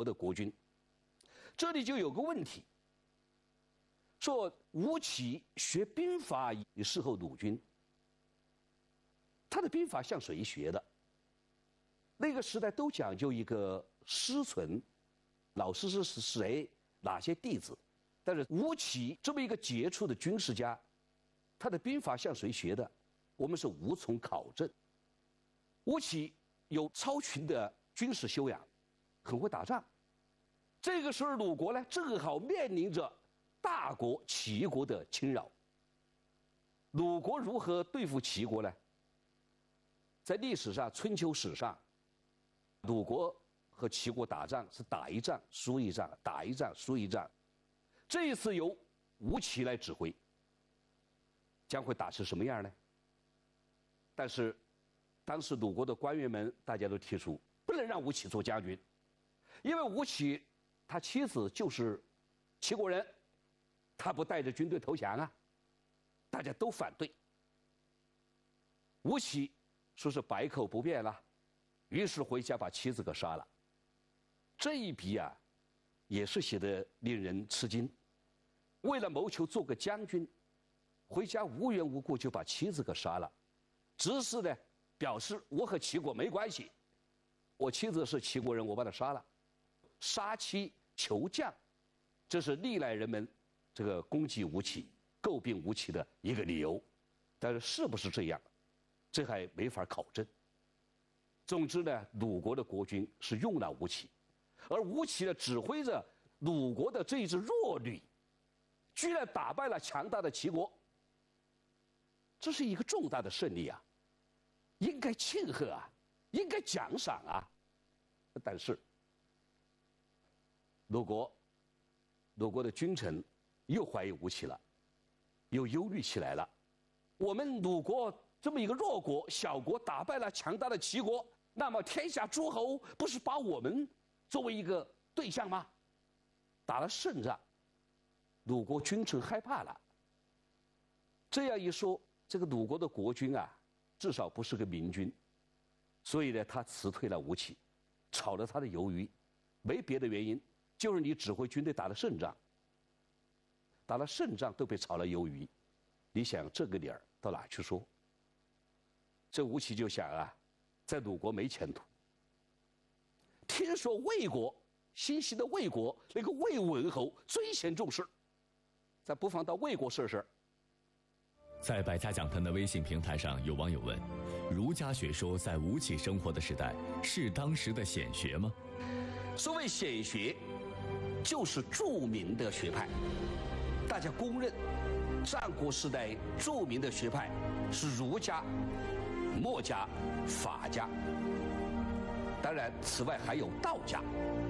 的国君。这里就有个问题，说吴起学兵法也适合鲁军，他的兵法向谁学的？那个时代都讲究一个师存，老师是谁，哪些弟子。但是吴起这么一个杰出的军事家，他的兵法向谁学的，我们是无从考证。吴起有超群的军事修养，很会打仗。这个时候鲁国呢，正好面临着大国齐国的侵扰。鲁国如何对付齐国呢？在历史上，春秋史上，鲁国和齐国打仗是打一仗输一仗，打一仗输一仗。这一次由吴起来指挥，将会打成什么样呢？但是当时鲁国的官员们大家都提出，不能让吴起做将军，因为吴起他妻子就是齐国人，他不带着军队投降啊，大家都反对。吴起说是百口不辩了，于是回家把妻子给杀了。这一笔啊，也是写得令人吃惊。为了谋求做个将军，回家无缘无故就把妻子给杀了，只是呢表示我和齐国没关系，我妻子是齐国人，我把她杀了。杀妻求将，这是历来人们这个攻击吴起、诟病吴起的一个理由。但是是不是这样，这还没法考证。总之呢，鲁国的国君是用了吴起，而吴起呢指挥着鲁国的这一支弱旅，居然打败了强大的齐国，这是一个重大的胜利啊，应该庆贺啊，应该奖赏啊。但是鲁国的君臣又怀疑吴起了，又忧虑起来了。我们鲁国这么一个弱国、小国打败了强大的齐国，那么天下诸侯不是把我们作为一个对象吗？打了胜仗，鲁国君臣害怕了。这样一说，这个鲁国的国君啊，至少不是个明君，所以呢，他辞退了吴起，炒了他的鱿鱼，没别的原因，就是你指挥军队打了胜仗，打了胜仗都被炒了鱿鱼，你想这个理儿到哪去说？这吴起就想啊，在鲁国没前途。听说魏国新兴的魏国那个魏文侯最显重视，咱不妨到魏国试试。 在百家讲坛的微信平台上，有网友问：儒家学说在吴起生活的时代是当时的显学吗？ 所谓显学，就是著名的学派。大家公认，战国时代著名的学派是儒家、墨家、法家。当然，此外还有道家。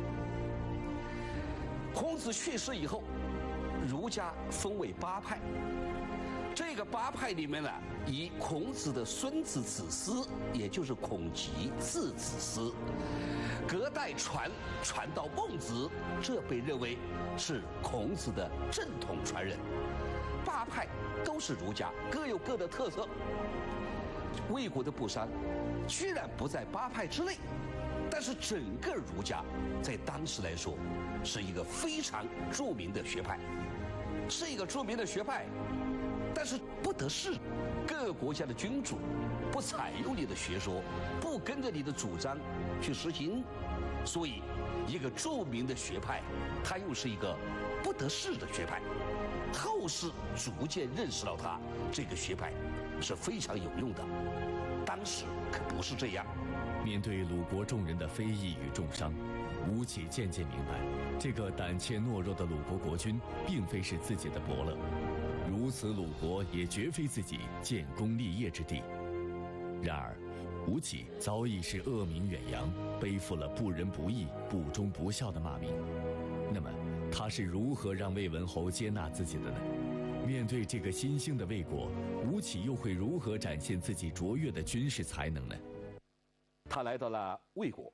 孔子去世以后，儒家分为8派。这个8派里面呢，以孔子的孙子子嗣，也就是孔伋字子思，隔代传到孟子，这被认为是孔子的正统传人。8派都是儒家，各有各的特色。魏国的不商居然不在8派之内，但是整个儒家在当时来说是一个非常著名的学派，是一个著名的学派。但是不得势，各个国家的君主不采用你的学说，不跟着你的主张去实行，所以一个著名的学派，它又是一个不得势的学派。后世逐渐认识到它这个学派是非常有用的，当时可不是这样。 面对鲁国众人的非议与重伤，吴起渐渐明白，这个胆怯懦弱的鲁国国君并非是自己的伯乐，如此鲁国也绝非自己建功立业之地。然而吴起早已是恶名远扬，背负了不仁不义、不忠不孝的骂名。那么他是如何让魏文侯接纳自己的呢？面对这个新兴的魏国，吴起又会如何展现自己卓越的军事才能呢？ 他来到了魏国，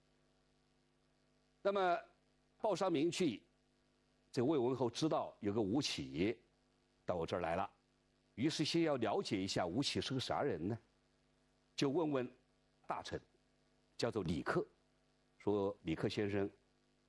那么报上名去，这魏文侯知道有个吴起到我这儿来了，于是先要了解一下吴起是个啥人呢，就问问大臣，叫做李克，说李克先生，